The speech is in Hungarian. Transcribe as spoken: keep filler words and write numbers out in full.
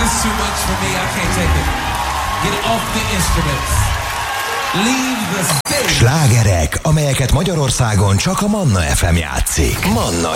That's too much for me, I can't take it. Get off the instruments. Leave the stage. Slágerek, amelyeket Magyarországon csak a Manna ef em játszik. Manna